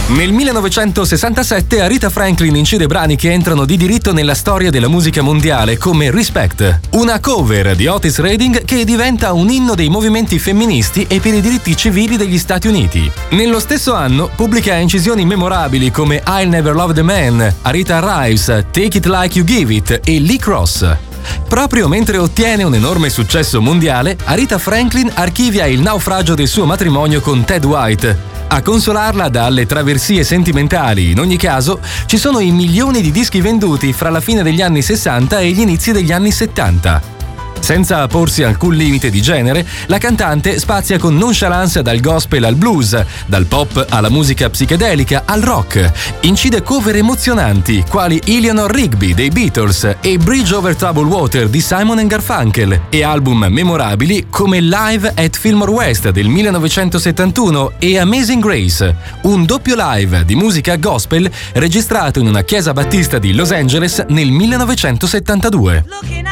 Nel 1967 Aretha Franklin incide brani che entrano di diritto nella storia della musica mondiale come Respect, una cover di Otis Redding che diventa un inno dei movimenti femministi e per i diritti civili degli Stati Uniti. Nello stesso anno pubblica incisioni memorabili come I'll Never Love the Man, Aretha Arrives, Take It Like You Give It e Lee Cross. Proprio mentre ottiene un enorme successo mondiale, Aretha Franklin archivia il naufragio del suo matrimonio con Ted White. A consolarla dalle traversie sentimentali, in ogni caso, ci sono i milioni di dischi venduti fra la fine degli anni 60 e gli inizi degli anni 70. Senza porsi alcun limite di genere, la cantante spazia con nonchalance dal gospel al blues, dal pop alla musica psichedelica al rock. Incide cover emozionanti, quali Eleanor Rigby dei Beatles e Bridge Over Troubled Water di Simon & Garfunkel, e album memorabili come Live at Fillmore West del 1971 e Amazing Grace, un doppio live di musica gospel registrato in una chiesa battista di Los Angeles nel 1972.